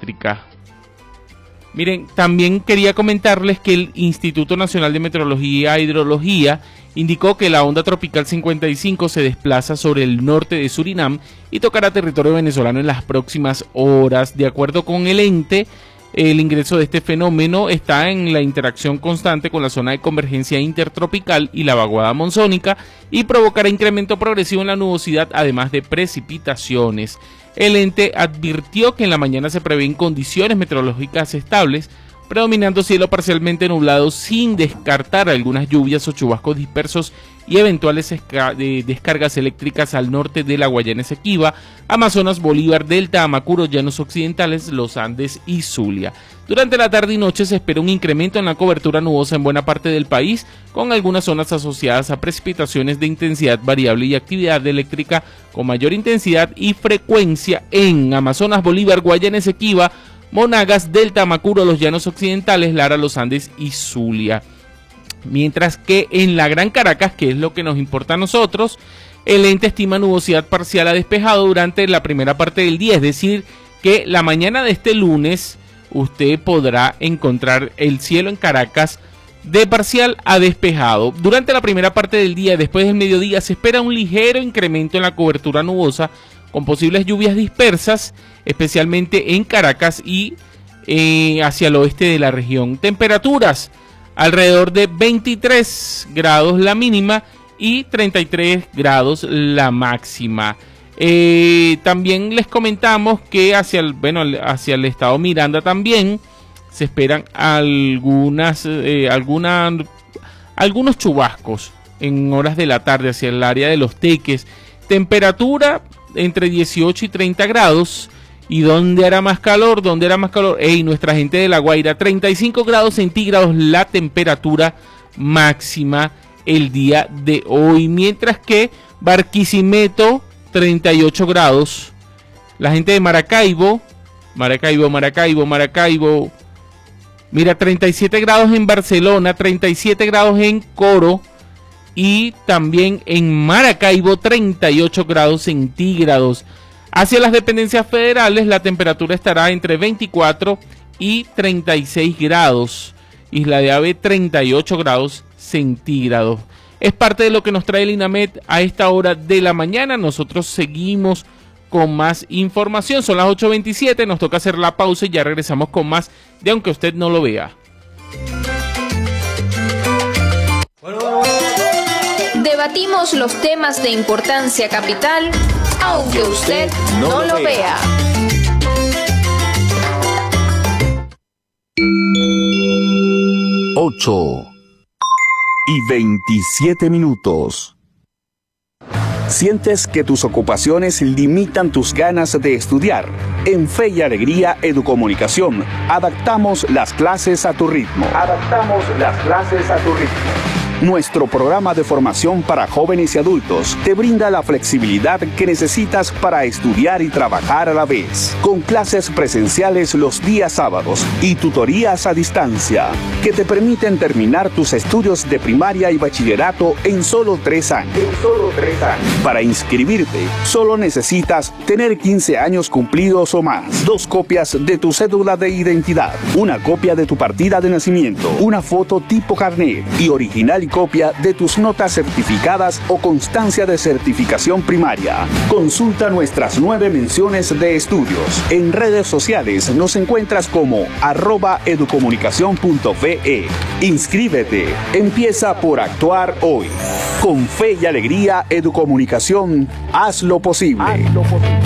eléctrica. Miren, también quería comentarles que el Instituto Nacional de Meteorología e Hidrología indicó que la onda tropical 55 se desplaza sobre el norte de Surinam y tocará territorio venezolano en las próximas horas. De acuerdo con el ente, el ingreso de este fenómeno está en la interacción constante con la zona de convergencia intertropical y la vaguada monzónica y provocará incremento progresivo en la nubosidad, además de precipitaciones. El ente advirtió que en la mañana se prevén condiciones meteorológicas estables, predominando cielo parcialmente nublado, sin descartar algunas lluvias o chubascos dispersos y eventuales descargas eléctricas al norte de la Guayana Esequiba, Amazonas, Bolívar, Delta, Amacuro, Llanos Occidentales, los Andes y Zulia. Durante la tarde y noche se espera un incremento en la cobertura nubosa en buena parte del país, con algunas zonas asociadas a precipitaciones de intensidad variable y actividad eléctrica con mayor intensidad y frecuencia en Amazonas, Bolívar, Guayana Esequiba, Monagas, Delta, Amacuro, los Llanos Occidentales, Lara, los Andes y Zulia. Mientras que en la Gran Caracas, que es lo que nos importa a nosotros, el ente estima nubosidad parcial a despejado durante la primera parte del día, es decir, que la mañana de este lunes usted podrá encontrar el cielo en Caracas de parcial a despejado. Durante la primera parte del día, después del mediodía, se espera un ligero incremento en la cobertura nubosa, con posibles lluvias dispersas, especialmente en Caracas y hacia el oeste de la región. Temperaturas alrededor de 23 grados la mínima y 33 grados la máxima. También les comentamos que hacia el estado Miranda también se esperan algunos chubascos en horas de la tarde hacia el área de Los Teques. Temperatura entre 18 y 30 grados. ¿Y dónde hará más calor? Nuestra gente de La Guaira, 35 grados centígrados la temperatura máxima el día de hoy. Mientras que Barquisimeto, 38 grados. La gente de Maracaibo. Mira, 37 grados en Barcelona, 37 grados en Coro. Y también en Maracaibo 38 grados centígrados. Hacia las dependencias federales la temperatura estará entre 24 y 36 grados. Isla de Ave 38 grados centígrados. Es parte de lo que nos trae el INAMET a esta hora de la mañana. Nosotros seguimos con más información. Son las 8:27, nos toca hacer la pausa y ya regresamos con más de Aunque Usted No Lo Vea. Debatimos los temas de importancia capital, aunque usted no lo vea. Ocho y 27 minutos. ¿Sientes que tus ocupaciones limitan tus ganas de estudiar? En Fe y Alegría Educomunicación, adaptamos las clases a tu ritmo. Nuestro programa de formación para jóvenes y adultos te brinda la flexibilidad que necesitas para estudiar y trabajar a la vez, con clases presenciales los días sábados y tutorías a distancia, que te permiten terminar tus estudios de primaria y bachillerato en solo 3 años. Para inscribirte, solo necesitas tener 15 años cumplidos o más, 2 copias de tu cédula de identidad, una copia de tu partida de nacimiento, una foto tipo carnet y original y copia de tus notas certificadas o constancia de certificación primaria. Consulta nuestras 9 menciones de estudios. En redes sociales nos encuentras como @educomunicacion.fe. Inscríbete. Empieza por actuar hoy. Con Fe y Alegría Educomunicación, haz lo posible.